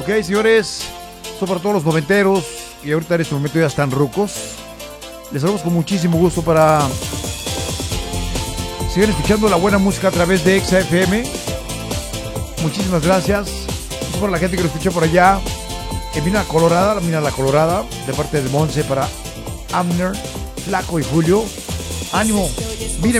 Ok, señores, esto para todos los noventeros y ahorita en este momento ya están rucos. Les saludamos con muchísimo gusto para seguir escuchando la buena música a través de Exa FM. Muchísimas gracias. Es por la gente que lo escucha por allá en Mina La Colorada, de parte de Monse para Amner, Flaco y Julio. Ánimo, miren